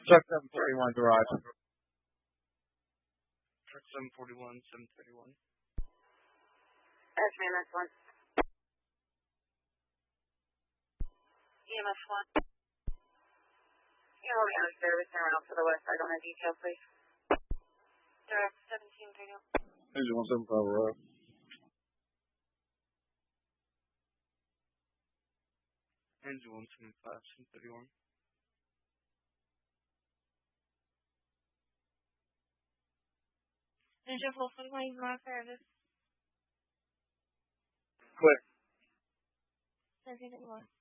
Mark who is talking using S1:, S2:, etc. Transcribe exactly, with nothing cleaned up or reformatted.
S1: Truck seven forty-one garage.
S2: Truck seven forty-one, seven thirty-one.
S3: That's me, M S one. E M S one. You're holding out of service and around to the west side on a detail, please. Direct seventeen thirty-one.
S1: Engine one seven five road.
S2: Engine one seven five, seven thirty-one.
S3: Engine four forty-one, you want service?
S1: Quick.
S3: seventeen thirty-one.